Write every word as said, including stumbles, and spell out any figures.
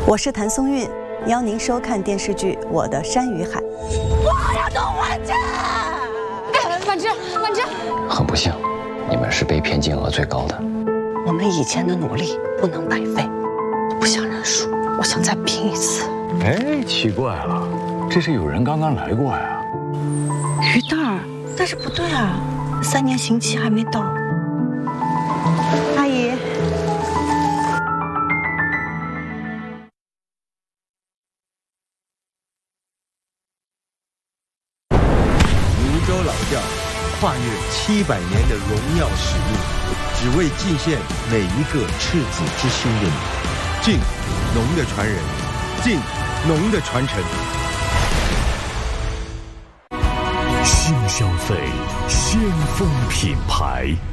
我是谭松韵，邀您收看电视剧《我的山与海》。 我要动婚戒！ 婉之，婉之， 很不幸，你们是被骗金额最高的。 我们以前的努力不能白费，我不想认输，我想再拼一次。 哎，奇怪了，这是有人刚刚来过呀。 于蛋儿，但是不对啊，三年刑期还没到。阿姨。 泸州老窖跨越七百年的荣耀使命，只为敬献每一个赤子之心的你。敬农的传人，敬农的传承。 新消费，先锋品牌。